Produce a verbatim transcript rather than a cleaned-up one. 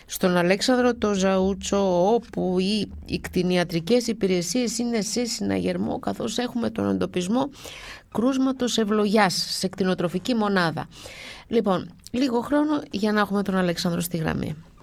στον Αλέξανδρο το Ζαούτσο, όπου οι, οι κτηνιατρικές υπηρεσίες είναι σε συναγερμό, καθώς έχουμε τον εντοπισμό κρούσματος ευλογιάς σε κτηνοτροφική μονάδα. Λοιπόν, λίγο χρόνο για να έχουμε τον Αλέξανδρο στη γραμμή.